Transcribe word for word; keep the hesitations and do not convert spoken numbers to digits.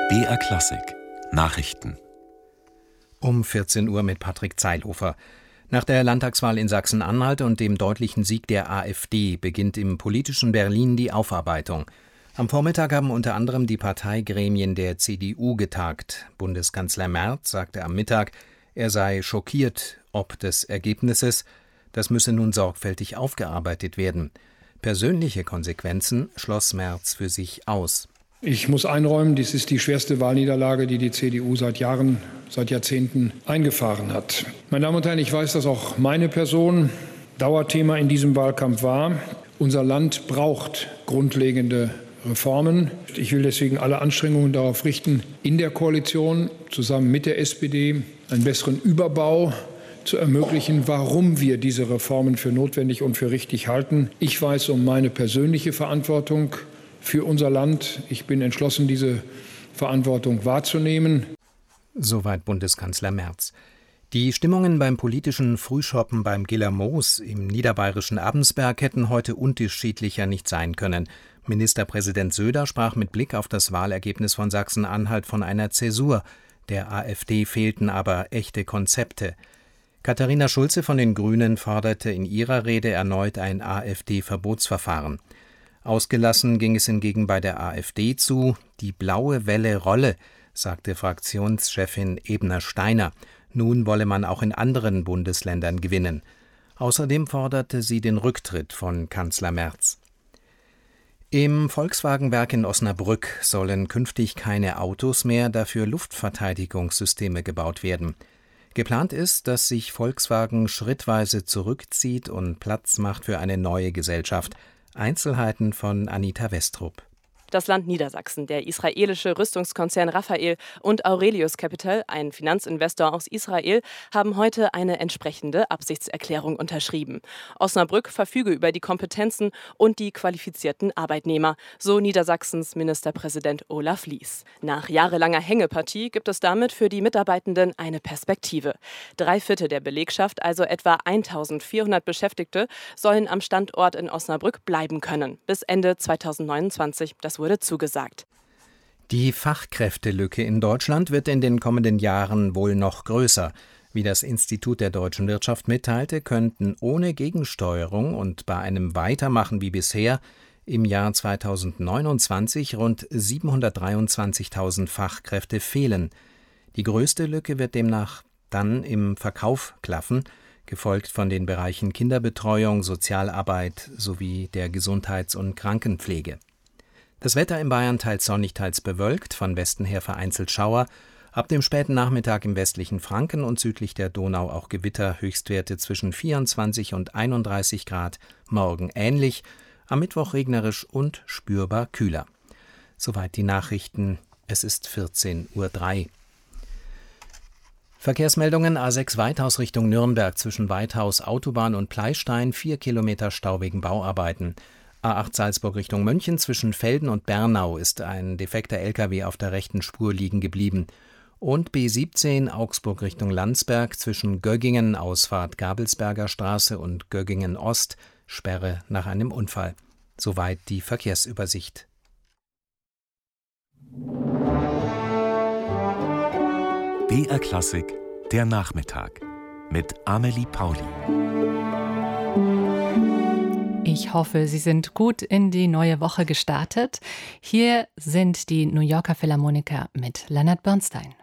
B R Klassik Nachrichten Um vierzehn Uhr mit Patrick Zeilhofer. Nach der Landtagswahl in Sachsen-Anhalt und dem deutlichen Sieg der AfD beginnt im politischen Berlin die Aufarbeitung. Am Vormittag haben unter anderem die Parteigremien der C D U getagt. Bundeskanzler Merz sagte am Mittag, er sei schockiert ob des Ergebnisses. Das müsse nun sorgfältig aufgearbeitet werden. Persönliche Konsequenzen schloss Merz für sich aus. Ich muss einräumen, dies ist die schwerste Wahlniederlage, die die C D U seit Jahren, seit Jahrzehnten eingefahren hat. Meine Damen und Herren, ich weiß, dass auch meine Person Dauerthema in diesem Wahlkampf war. Unser Land braucht grundlegende Reformen. Ich will deswegen alle Anstrengungen darauf richten, in der Koalition zusammen mit der S P D einen besseren Überbau zu ermöglichen, warum wir diese Reformen für notwendig und für richtig halten. Ich weiß um meine persönliche Verantwortung für unser Land. Ich bin entschlossen, diese Verantwortung wahrzunehmen. Soweit Bundeskanzler Merz. Die Stimmungen beim politischen Frühschoppen beim Giller Moos im niederbayerischen Abensberg hätten heute unterschiedlicher nicht sein können. Ministerpräsident Söder sprach mit Blick auf das Wahlergebnis von Sachsen-Anhalt von einer Zäsur. Der AfD fehlten aber echte Konzepte. Katharina Schulze von den Grünen forderte in ihrer Rede erneut ein AfD-Verbotsverfahren. Ausgelassen ging es hingegen bei der AfD zu. Die blaue Welle rolle, sagte Fraktionschefin Ebner-Steiner. Nun wolle man auch in anderen Bundesländern gewinnen. Außerdem forderte sie den Rücktritt von Kanzler Merz. Im Volkswagenwerk in Osnabrück sollen künftig keine Autos mehr, dafür Luftverteidigungssysteme gebaut werden. Geplant ist, dass sich Volkswagen schrittweise zurückzieht und Platz macht für eine neue Gesellschaft. Einzelheiten von Anita Westrup. Das Land Niedersachsen, der israelische Rüstungskonzern Rafael und Aurelius Capital, ein Finanzinvestor aus Israel, haben heute eine entsprechende Absichtserklärung unterschrieben. Osnabrück verfüge über die Kompetenzen und die qualifizierten Arbeitnehmer, so Niedersachsens Ministerpräsident Olaf Lies. Nach jahrelanger Hängepartie gibt es damit für die Mitarbeitenden eine Perspektive. Drei Viertel der Belegschaft, also etwa eintausendvierhundert Beschäftigte, sollen am Standort in Osnabrück bleiben können, bis Ende zweitausendneunundzwanzig. Das wurde zugesagt. Die Fachkräftelücke in Deutschland wird in den kommenden Jahren wohl noch größer. Wie das Institut der deutschen Wirtschaft mitteilte, könnten ohne Gegensteuerung und bei einem Weitermachen wie bisher im Jahr zweitausendneunundzwanzig rund siebenhundertdreiundzwanzigtausend Fachkräfte fehlen. Die größte Lücke wird demnach dann im Verkauf klaffen, gefolgt von den Bereichen Kinderbetreuung, Sozialarbeit sowie der Gesundheits- und Krankenpflege. Das Wetter in Bayern teils sonnig, teils bewölkt, von Westen her vereinzelt Schauer. Ab dem späten Nachmittag im westlichen Franken und südlich der Donau auch Gewitter, Höchstwerte zwischen vierundzwanzig und einunddreißig Grad, morgen ähnlich, am Mittwoch regnerisch und spürbar kühler. Soweit die Nachrichten, es ist vierzehn Uhr drei. Verkehrsmeldungen: A sechs Weithaus Richtung Nürnberg zwischen Weithaus Autobahn und Pleistein, vier Kilometer Stau wegen Bauarbeiten. A acht Salzburg Richtung München zwischen Velden und Bernau ist ein defekter L K W auf der rechten Spur liegen geblieben. Und B siebzehn Augsburg Richtung Landsberg zwischen Göggingen, Ausfahrt Gabelsberger Straße und Göggingen Ost, Sperre nach einem Unfall. Soweit die Verkehrsübersicht. B R Klassik, der Nachmittag mit Amelie Pauli. Ich hoffe, Sie sind gut in die neue Woche gestartet. Hier sind die New Yorker Philharmoniker mit Leonard Bernstein.